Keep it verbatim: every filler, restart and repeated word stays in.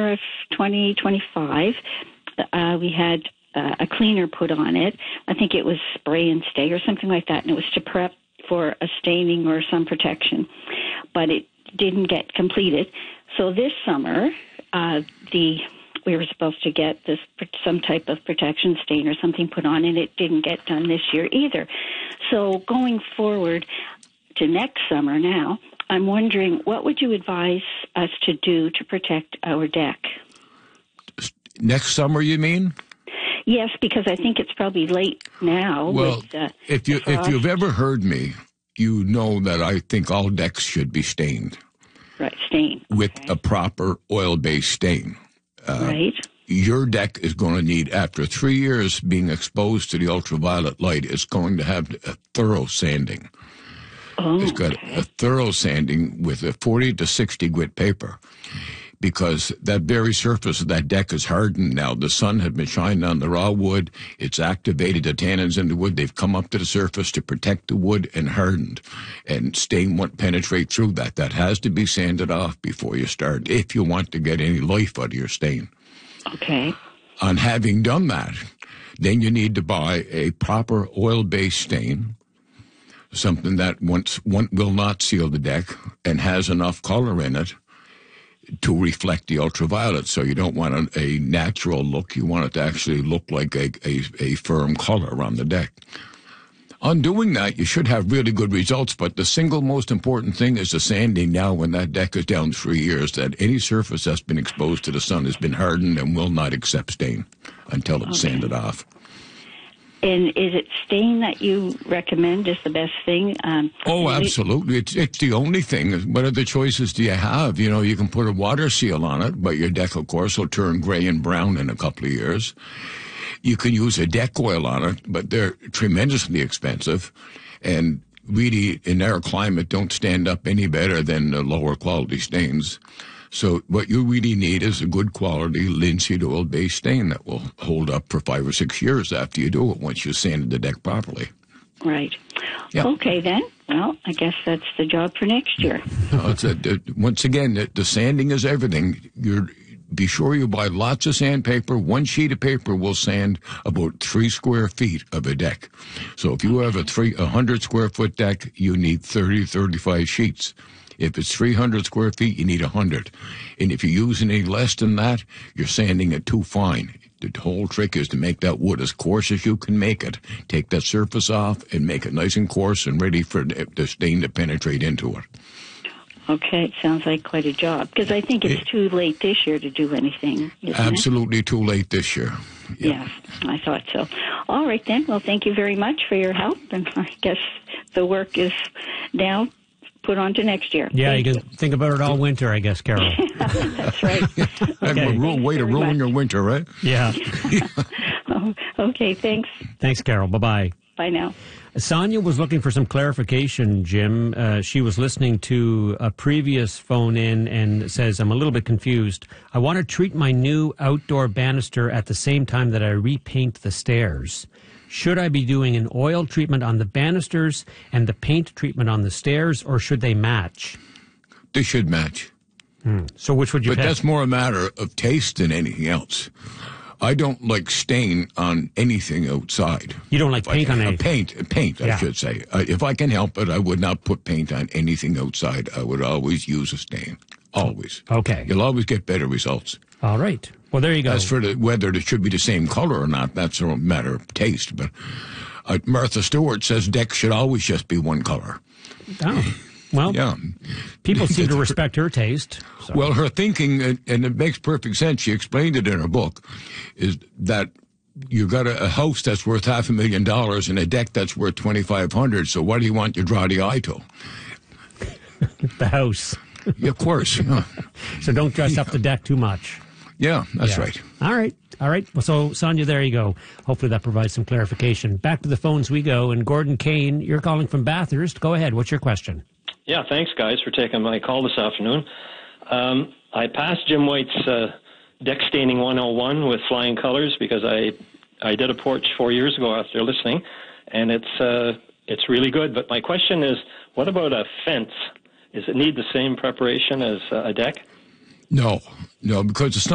summer of twenty twenty-five, uh, we had uh, a cleaner put on it. I think it was spray and stay or something like that, and it was to prep for a staining or some protection. But it didn't get completed. So this summer, uh, the we were supposed to get this some type of protection stain or something put on, and it didn't get done this year either. So going forward to next summer now, I'm wondering, what would you advise us to do to protect our deck? Next summer, you mean? Yes, because I think it's probably late now. Well, with, uh, if you if you've ever heard me, you know that I think all decks should be stained. Right, stain. With okay. a proper oil-based stain. Uh, right. Your deck is going to need, after three years being exposed to the ultraviolet light, it's going to have a thorough sanding. Oh, it's got okay. a thorough sanding with a forty to sixty grit paper, because that very surface of that deck is hardened now. The sun had been shining on the raw wood. It's activated the tannins in the wood. They've come up to the surface to protect the wood and hardened. And stain won't penetrate through that. That has to be sanded off before you start, if you want to get any life out of your stain. Okay. On having done that, then you need to buy a proper oil-based stain, something that once one will not seal the deck and has enough color in it to reflect the ultraviolet. So you don't want a, a natural look. You want it to actually look like a, a, a firm color on the deck. On doing that, you should have really good results, but the single most important thing is the sanding now when that deck is down three years, that any surface that's been exposed to the sun has been hardened and will not accept stain until it's okay. sanded off. And is it stain that you recommend is the best thing? Um, oh, absolutely. It's it's the only thing. What other choices do you have? You know, you can put a water seal on it, but your deck, of course, will turn gray and brown in a couple of years. You can use a deck oil on it, but they're tremendously expensive. And really, in our climate, don't stand up any better than the lower quality stains. So what you really need is a good quality linseed oil-based stain that will hold up for five or six years after you do it, once you sanded the deck properly. Right. Yeah. Okay, then. Well, I guess that's the job for next year. No, it's a, once again, the, the sanding is everything. You're, be sure you buy lots of sandpaper. One sheet of paper will sand about three square feet of a deck. So if you have a three, a hundred square foot deck, you need thirty, thirty-five sheets. If it's three hundred square feet, you need one hundred. And if you use any less than that, you're sanding it too fine. The whole trick is to make that wood as coarse as you can make it. Take that surface off and make it nice and coarse and ready for the stain to penetrate into it. Okay, it sounds like quite a job. Because I think it's it, too late this year to do anything, isn't absolutely it? too late this year. Yep. Yes, I thought so. All right, then. Well, thank you very much for your help. And I guess the work is now put on to next year. Yeah, Thank you can you. think about it all winter, I guess, Carol. That's right. Okay. A way to ruin much. your winter, right? Yeah. oh, okay, thanks. Thanks, Carol. Bye-bye. Bye now. Sonia was looking for some clarification, Jim. Uh, she was listening to a previous phone-in and says, I'm a little bit confused. I want to treat my new outdoor banister at the same time that I repaint the stairs. Should I be doing an oil treatment on the banisters and the paint treatment on the stairs, or should they match? They should match. Hmm. So which would you But pick? that's more a matter of taste than anything else. I don't like stain on anything outside. You don't like if paint I, on uh, anything? Paint, paint, Yeah. I should say. Uh, if I can help it, I would not put paint on anything outside. I would always use a stain. Always. Okay. You'll always get better results. All right. Well, there you go. As for the, whether it should be the same color or not, that's a matter of taste. But uh, Martha Stewart says decks should always just be one color. Oh. Well, yeah. people seem to respect her taste. So. Well, her thinking, and it makes perfect sense, she explained it in her book, is that you got a, a house that's worth half a million dollars and a deck that's worth twenty-five hundred. So what do you want your draw the eye to? The house. Yeah, of course. Yeah. So don't dress yeah. up the deck too much. Yeah, that's yeah. right. All right. All right. Well, so, Sonia, there you go. Hopefully that provides some clarification. Back to the phones we go. And Gordon Kane, you're calling from Bathurst. Go ahead. What's your question? Yeah, thanks, guys, for taking my call this afternoon. Um, I passed Jim White's uh, Deck Staining one oh one with flying colors because I I did a porch four years ago after listening, and it's uh, it's really good. But my question is, what about a fence? Does it need the same preparation as uh, a deck? No, no, because it's not